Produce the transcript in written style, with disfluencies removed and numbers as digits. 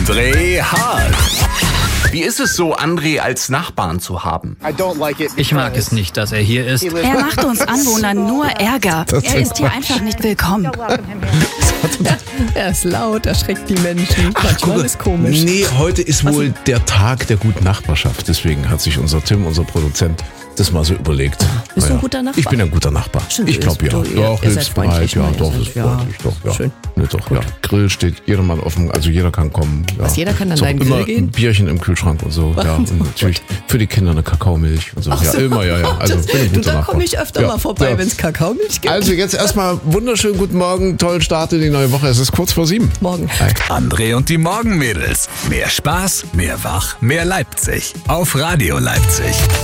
André Hart. Wie ist es so, André als Nachbarn zu haben? Ich mag es nicht, dass er hier ist. Er macht uns Anwohnern nur Ärger. Er ist hier einfach nicht willkommen. Er ist laut, erschreckt die Menschen. Manchmal ist komisch. Nee, heute ist wohl der Tag der guten Nachbarschaft. Deswegen hat sich unser Tim, unser Produzent, das mal so überlegt. Bist du ein guter Nachbar? Ich bin ein guter Nachbar. Schön, Ich glaube ja. Doch, ihr seid hilfsbereit, freundlich, ja, ne? doch, Ihr ist seid- freundlich, doch, ja. Schön. Ne, doch, ja. Grill steht jedermann offen, also jeder kann kommen. Ja. Was, jeder kann an So, deinen immer Grill gehen? ein Bierchen im Kühlschrank und so, ja. Und natürlich für die Kinder eine Kakaomilch und so. Ja, immer, ja. Also bin ein Du, guter da Nachbar. komme ich öfter Ja, mal vorbei, ja. wenn es Kakaomilch gibt. Also jetzt erstmal wunderschönen guten Morgen, tollen Start in die neue Woche. Es ist kurz vor 7. Morgen. André und die Morgenmädels. Mehr Spaß, mehr Wach, mehr Leipzig. Auf Radio Leipzig.